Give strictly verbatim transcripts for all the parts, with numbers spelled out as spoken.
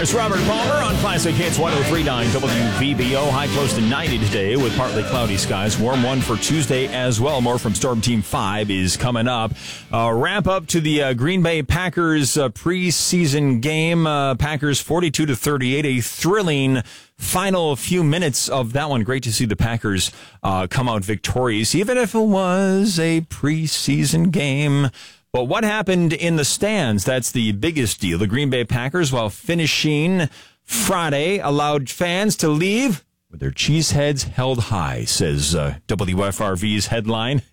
It's Robert Palmer on Classic Hits one oh three point nine W V B O. High close to ninety today with partly cloudy skies. Warm one for Tuesday as well. More from Storm Team five is coming up. Uh, wrap up to the uh, Green Bay Packers uh, preseason game. Uh, Packers forty-two to thirty-eight. A thrilling final few minutes of that one. Great to see the Packers uh, come out victorious, even if it was a preseason game. But what happened in the stands? That's the biggest deal. The Green Bay Packers, while finishing Friday, allowed fans to leave with their cheese heads held high, says uh, W F R V's headline.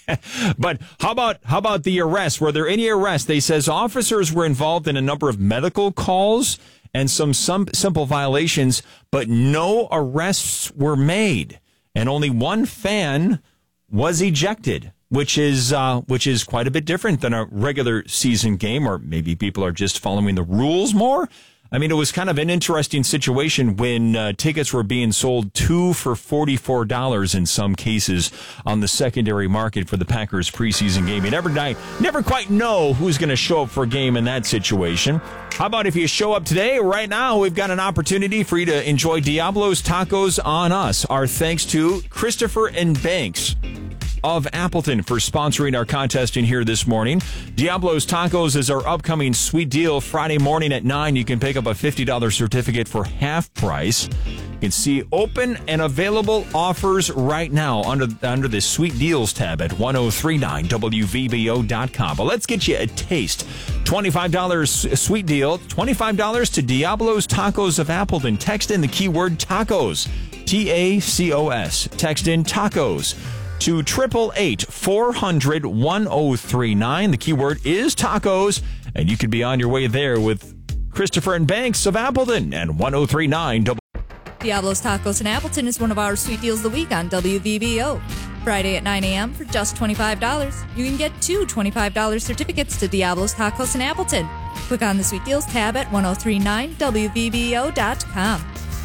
But how about how about the arrests? Were there any arrests? They says officers were involved in a number of medical calls and some, some simple violations, but no arrests were made. And only one fan was ejected, which is uh, which is quite a bit different than a regular season game, or maybe people are just following the rules more. I mean, it was kind of an interesting situation when uh, tickets were being sold two for forty-four dollars in some cases on the secondary market for the Packers preseason game. You never, never quite know who's going to show up for a game in that situation. How about if you show up today? Right now, we've got an opportunity for you to enjoy Diablo's Tacos on Us. Our thanks to Christopher and Banks of Appleton for sponsoring our contest in here this morning. Diablo's Tacos is our upcoming sweet deal. Friday morning at nine, you can pick up a fifty dollars certificate for half price. You can see open and available offers right now under under the Sweet Deals tab at ten thirty-nine W V B O dot com. But let's get you a taste. twenty-five dollars sweet deal, twenty-five dollars to Diablo's Tacos of Appleton. Text in the keyword tacos, T A C O S. Text in tacos to triple eight four hundred one oh three nine. The keyword is tacos, and you could be on your way there with Christopher and Banks of Appleton and ten thirty-nine. Diablo's Tacos in Appleton is one of our sweet deals of the week on W V B O. Friday at nine a.m. for just twenty-five dollars, you can get two twenty-five dollars certificates to Diablo's Tacos in Appleton. Click on the Sweet Deals tab at ten thirty-nine W V B O dot com.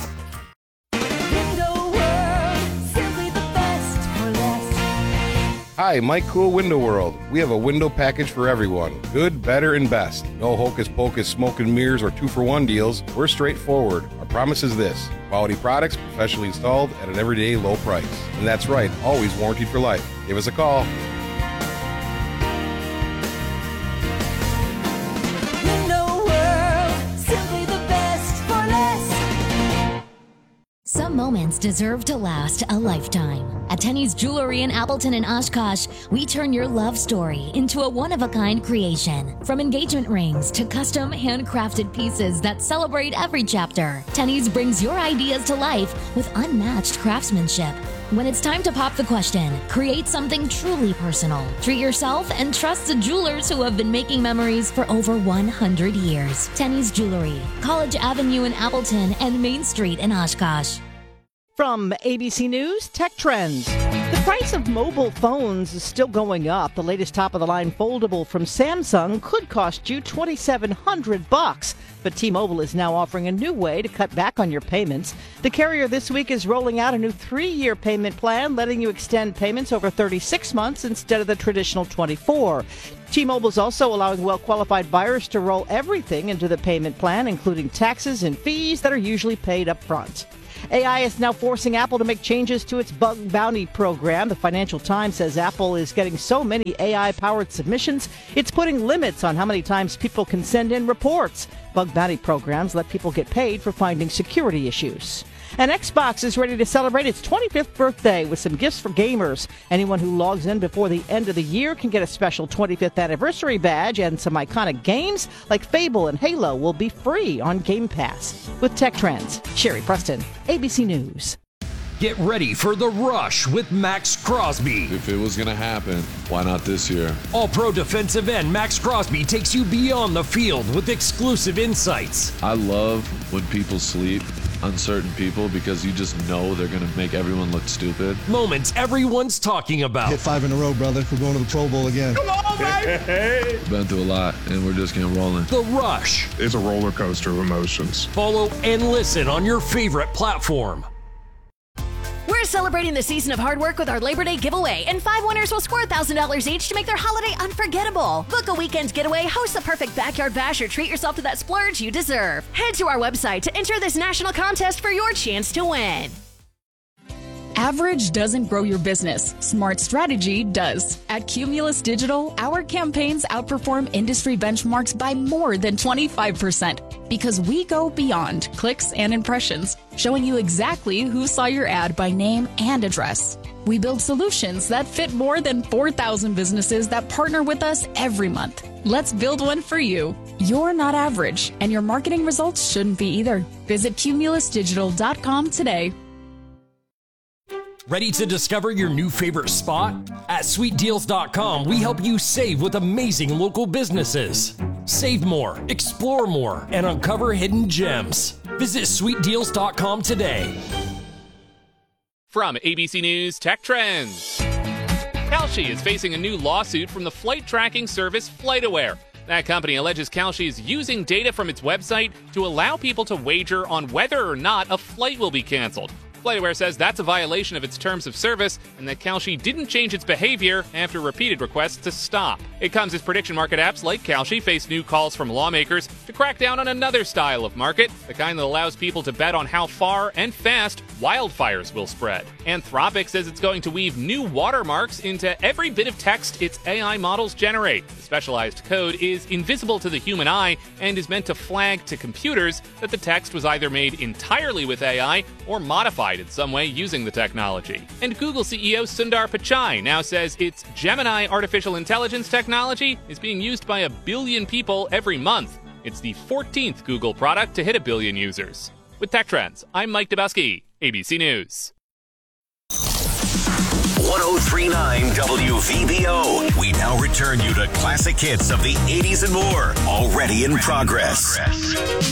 Hi, Mike Cool Window World. We have a window package for everyone. Good, better, and best. No hocus pocus smoke and mirrors or two for one deals. We're straightforward. Our promise is this: quality products, professionally installed at an everyday low price. And that's right, always warranted for life. Give us a call. Some moments deserve to last a lifetime. At Tenny's Jewelry in Appleton and Oshkosh, we turn your love story into a one-of-a-kind creation. From engagement rings to custom handcrafted pieces that celebrate every chapter, Tenny's brings your ideas to life with unmatched craftsmanship. When it's time to pop the question, create something truly personal. Treat yourself and trust the jewelers who have been making memories for over one hundred years. Tenny's Jewelry, College Avenue in Appleton and Main Street in Oshkosh. From A B C News, Tech Trends. The price of mobile phones is still going up. The latest top-of-the-line foldable from Samsung could cost you twenty-seven hundred bucks. But T-Mobile is now offering a new way to cut back on your payments. The carrier this week is rolling out a new three-year payment plan, letting you extend payments over thirty-six months instead of the traditional twenty-four. T-Mobile is also allowing well-qualified buyers to roll everything into the payment plan, including taxes and fees that are usually paid up front. A I is now forcing Apple to make changes to its bug bounty program. The Financial Times says Apple is getting so many A I-powered submissions, it's putting limits on how many times people can send in reports. Bug bounty programs let people get paid for finding security issues. And Xbox is ready to celebrate its twenty-fifth birthday with some gifts for gamers. Anyone who logs in before the end of the year can get a special twenty-fifth anniversary badge, and some iconic games like Fable and Halo will be free on Game Pass. With Tech Trends, Sherry Preston, A B C News. Get ready for The Rush with Max Crosby. If it was going to happen, why not this year? All-pro defensive end Max Crosby takes you beyond the field with exclusive insights. I love when people sleep on certain people because you just know they're going to make everyone look stupid. Moments everyone's talking about. Hit five in a row, brother. We're going to the Pro Bowl again. Come on, baby! Been through a lot, and we're just getting rolling. The Rush. It's a roller coaster of emotions. Follow and listen on your favorite platform. We're celebrating celebrating the season of hard work with our Labor Day giveaway, and five winners will score one thousand dollars each to make their holiday unforgettable. Book a weekend getaway, host the perfect backyard bash, or treat yourself to that splurge you deserve. Head to our website to enter this national contest for your chance to win. Average doesn't grow your business. Smart strategy does. At Cumulus Digital, our campaigns outperform industry benchmarks by more than twenty-five percent because we go beyond clicks and impressions, showing you exactly who saw your ad by name and address. We build solutions that fit more than four thousand businesses that partner with us every month. Let's build one for you. You're not average, and your marketing results shouldn't be either. Visit cumulus digital dot com today. Ready to discover your new favorite spot? At sweet deals dot com, we help you save with amazing local businesses. Save more, explore more, and uncover hidden gems. Visit sweet deals dot com today. From A B C News Tech Trends. Kalshi is facing a new lawsuit from the flight tracking service FlightAware. That company alleges Kalshi is using data from its website to allow people to wager on whether or not a flight will be canceled. FlightAware says that's a violation of its terms of service and that Kalshi didn't change its behavior after repeated requests to stop. It comes as prediction market apps like Kalshi face new calls from lawmakers to crack down on another style of market, the kind that allows people to bet on how far and fast wildfires will spread. Anthropic says it's going to weave new watermarks into every bit of text its A I models generate. The specialized code is invisible to the human eye and is meant to flag to computers that the text was either made entirely with A I or modified in some way using the technology. And Google C E O Sundar Pichai now says its Gemini artificial intelligence technology is being used by a billion people every month. It's the fourteenth Google product to hit a billion users. With Tech Trends, I'm Mike Dubowski, A B C News. one oh three point nine W V B O. We now return you to classic hits of the eighties and more, already in progress.